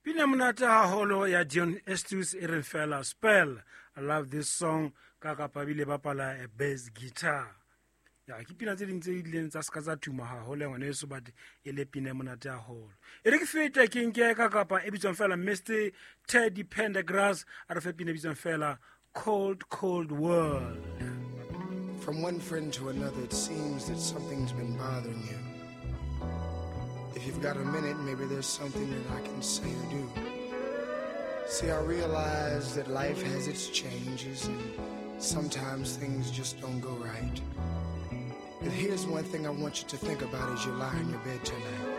Pina monate haholo ya Dion Estus e reng fela Spell. I love this song ka kapabile bapala a bass guitar. Ya ke pina tse ding tse ileng tsa ska tsa tuma haholo ngwane so but e le pina monate haholo. E re ke feta ke nke ka kapa e bitswang fela Mr Teddy Pendergrass a re fe pina e bitswang fela Cold Cold World. From one friend to another, it seems that something's been bothering you. If you've got a minute, maybe there's something that I can say or do. See, I realize that life has its changes and sometimes things just don't go right. But here's one thing I want you to think about as you lie in your bed tonight.